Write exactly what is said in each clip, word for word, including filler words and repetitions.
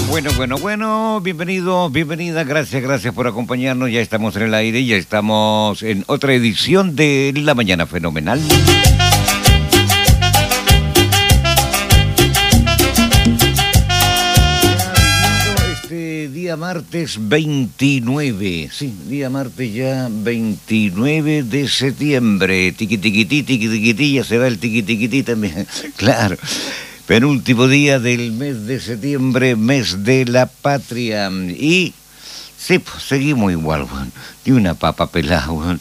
Bueno, bueno, bueno, bienvenido, bienvenida, gracias, gracias por acompañarnos. Ya estamos en el aire, ya estamos en otra edición de La Mañana Fenomenal. Este día martes veintinueve, sí, día martes ya veintinueve de septiembre. Tiqui tiquití, tiqui tiquití, ya se va el tiqui tiquití también, claro. Penúltimo día del mes de septiembre, mes de la patria. Y sí, pues, seguimos igual, weón. Ni una papa pelada, weón.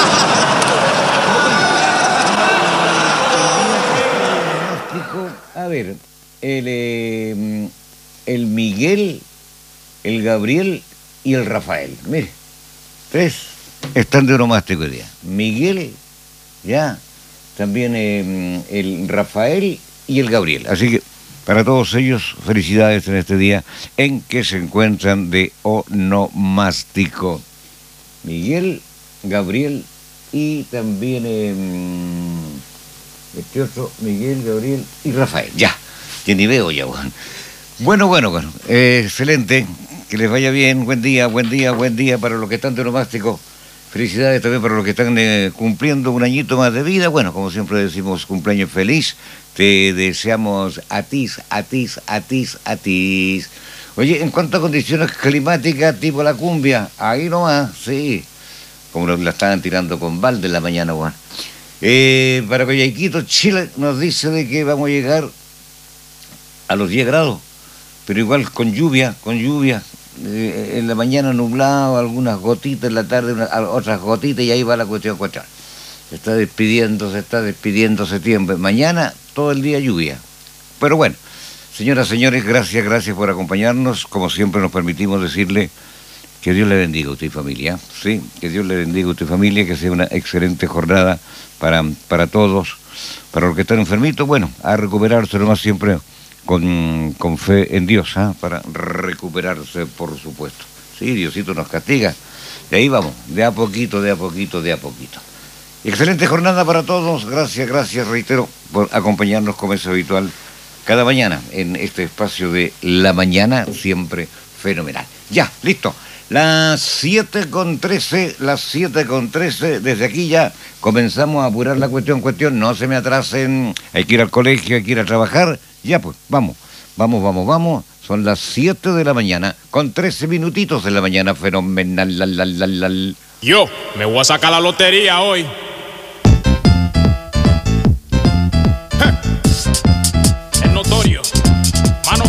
A ver, el, eh, el Miguel, el Gabriel y el Rafael. Mire, tres están de onomástico hoy día. Miguel, ya, también eh, el Rafael y el Gabriel. Así que para todos ellos, felicidades en este día en que se encuentran de onomástico. Miguel, Gabriel y también eh, este otro, Miguel, Gabriel y Rafael. Ya, que ni veo ya, bueno. Bueno, bueno, bueno. Eh, excelente. Que les vaya bien. Buen día, buen día, buen día para los que están de onomástico. Felicidades también para los que están eh, cumpliendo un añito más de vida. Bueno, como siempre decimos, cumpleaños feliz. Te deseamos a tis, a tis, a tis, a tis. Oye, en cuanto a condiciones climáticas tipo la cumbia, ahí nomás, sí. Como la estaban tirando con balde en la mañana, Juan. Eh, para Coyhaiquito, Chile, nos dice de que vamos a llegar a los diez grados, pero igual con lluvia, con lluvia. Eh, en la mañana nublado, algunas gotitas, en la tarde una, otras gotitas, y ahí va la cuestión cuestión. Se está despidiendo, se está despidiendo septiembre. Mañana todo el día lluvia. Pero bueno, señoras, señores, gracias, gracias por acompañarnos. Como siempre nos permitimos decirle que Dios le bendiga a usted y familia. Sí, que Dios le bendiga a usted y familia, que sea una excelente jornada para, para todos. Para los que están enfermitos, bueno, a recuperarse nomás siempre con, con fe en Dios, ¿eh? Para recuperarse, por supuesto. Sí, Diosito nos castiga. De ahí vamos, de a poquito, de a poquito, de a poquito. Excelente jornada para todos. Gracias, gracias, reitero, por acompañarnos como es habitual cada mañana en este espacio de La Mañana, siempre fenomenal. Ya, listo. Las siete con trece, las siete con trece, desde aquí ya comenzamos a apurar la cuestión, cuestión, no se me atrasen, hay que ir al colegio, hay que ir a trabajar, ya pues, vamos, vamos, vamos, vamos, son las siete de la mañana, con trece minutitos de la mañana, fenomenal, la, la, la, la. Yo me voy a sacar la lotería hoy.